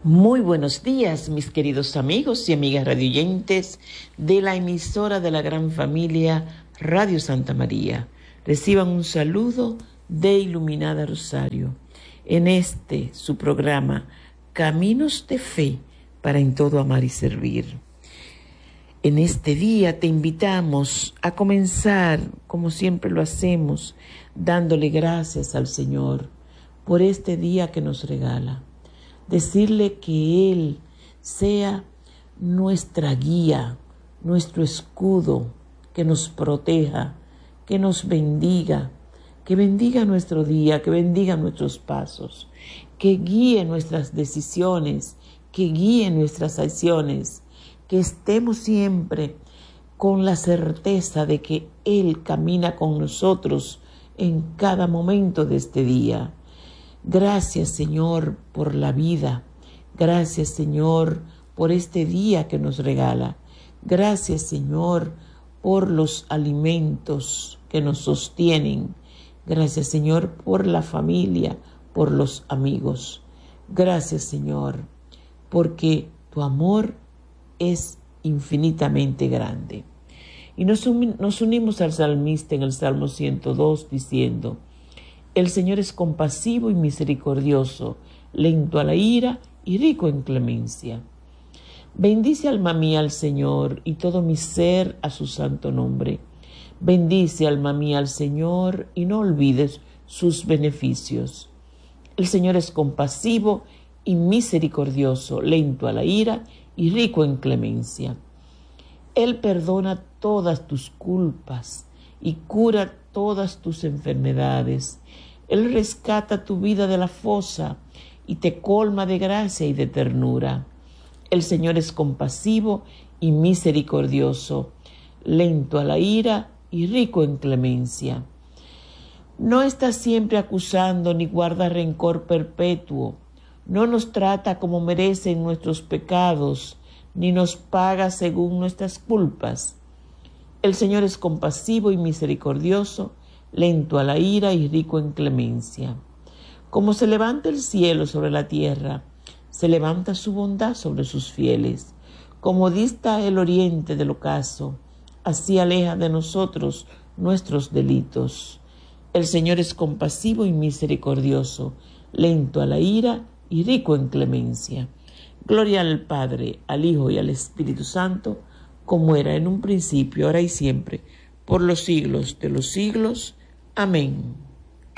Muy buenos días, mis queridos amigos y amigas radioyentes de la emisora de la gran familia Radio Santa María. Reciban un saludo de Iluminada Rosario en su programa Caminos de Fe para en todo amar y servir. En este día te invitamos a comenzar, como siempre lo hacemos, dándole gracias al Señor por este día que nos regala. Decirle que Él sea nuestra guía, nuestro escudo, que nos proteja, que nos bendiga, que bendiga nuestro día, que bendiga nuestros pasos, que guíe nuestras decisiones, que guíe nuestras acciones, que estemos siempre con la certeza de que Él camina con nosotros en cada momento de este día. Gracias, Señor, por la vida. Gracias, Señor, por este día que nos regala. Gracias, Señor, por los alimentos que nos sostienen. Gracias, Señor, por la familia, por los amigos. Gracias, Señor, porque tu amor es infinitamente grande. Y nos unimos al salmista en el Salmo 102 diciendo: el Señor es compasivo y misericordioso, lento a la ira y rico en clemencia. Bendice alma mía al Señor y todo mi ser a su santo nombre. Bendice alma mía al Señor y no olvides sus beneficios. El Señor es compasivo y misericordioso, lento a la ira y rico en clemencia. Él perdona todas tus culpas y cura todas tus enfermedades. Él rescata tu vida de la fosa y te colma de gracia y de ternura. El Señor es compasivo y misericordioso, lento a la ira y rico en clemencia. No está siempre acusando ni guarda rencor perpetuo. No nos trata como merecen nuestros pecados, ni nos paga según nuestras culpas. El Señor es compasivo y misericordioso, lento a la ira y rico en clemencia. Como se levanta el cielo sobre la tierra, se levanta su bondad sobre sus fieles. Como dista el oriente del ocaso, así aleja de nosotros nuestros delitos. El Señor es compasivo y misericordioso, lento a la ira y rico en clemencia. Gloria al Padre, al Hijo y al Espíritu Santo, como era en un principio, ahora y siempre, por los siglos de los siglos. Amén.